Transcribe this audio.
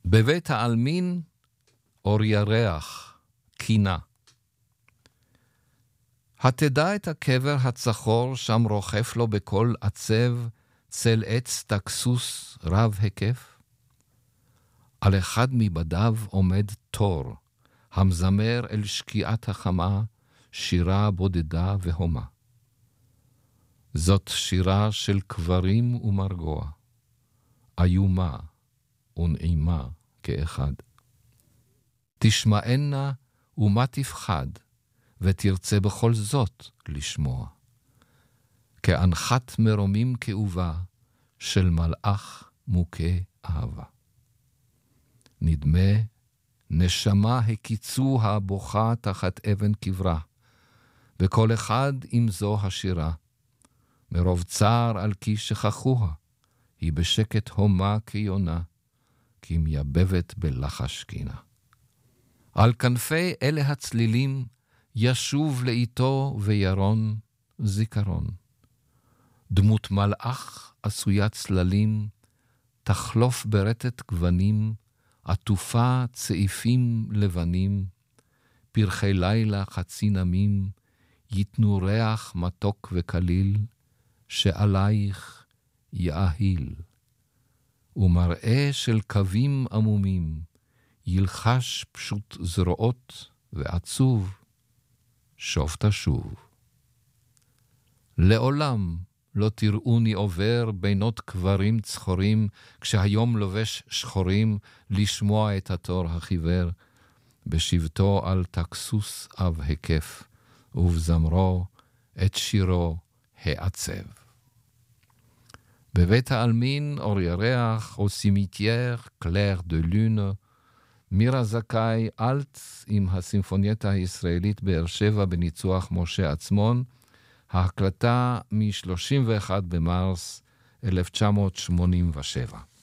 בבית העלמין אור ירח, קינה. התדע את הקבר הצחור, שם רוחף לו בכל עצב, צל עץ טקסוס רב היקף? על אחד מבדיו עומד תור, המזמר אל שקיעת החמה, שירה בודדה והומה. זאת שירה של קברים ומרגוע, איומה ונעימה כאחד. תשמענה ומה תפחד, ותרצה בכל זאת לשמוע. כאנחת מרומים כאובה, של מלאך מוכה אהבה. נדמה, נשמה הקיצו הבוכה תחת אבן קברה, וכל אחד עם זו השירה. מרוב צער על כי שכחוה, היא בשקט הומה כיונה, כי מייבבת בלחש קינה. על כנפי אלה הצלילים, ישוב לאיתו וירון זיכרון. דמות מלאך עשוית צללים, תחלוף ברטט גוונים, עטופה צעיפים לבנים, פרחי לילה חצי נמים, יתנו ריח מתוק וקליל, שעלייך יאהיל. ומראה של קווים עמומים, ילחש פשוט זרועות ועצוב, שוב תשוב. לעולם לא תראוני עובר בינות קברים צחורים, כשהיום לובש שחורים לשמוע את התור החיוור, בשבתו על טקסוס אב היקף, ובזמרו את שירו העצב. בבית העלמין אור ירח, או סימיטייר קלר דה לונה, מירה זכאי אלט עם הסימפונייטה הישראלית באר שבע בניצוח משה עצמון, ההקלטה מ-31 במרס 1987.